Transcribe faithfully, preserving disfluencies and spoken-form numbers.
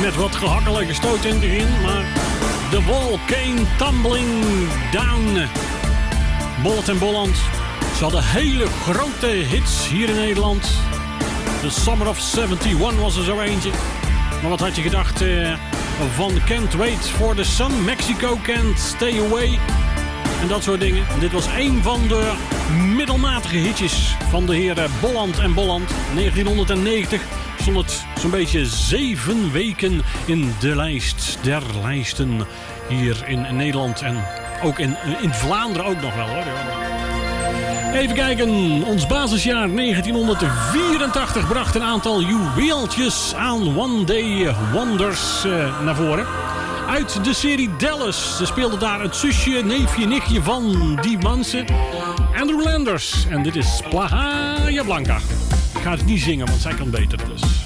met wat gehakkelen gestoten in het begin, maar The Wall came tumbling down. Bolland en Bolland, ze hadden hele grote hits hier in Nederland. The Summer of eenenzeventig was er zo eentje. Maar wat had je gedacht uh, van Can't Wait for the Sun, Mexico Can't Stay Away en dat soort dingen. En dit was een van de middelmatige hitjes van de heren Bolland en Bolland. negentienhonderdnegentig stond het zo'n beetje zeven weken in de lijst der lijsten hier in Nederland en ook in, in Vlaanderen ook nog wel hoor. Even kijken, ons basisjaar negentienhonderdvierentachtig bracht een aantal juweeltjes aan One Day Wonders uh, naar voren. Uit de serie Dallas. Ze speelde daar het zusje, neefje, nichtje van die mensen. Andrew Landers. En dit is Playa Blanca. Ik ga het niet zingen, want zij kan beter dus.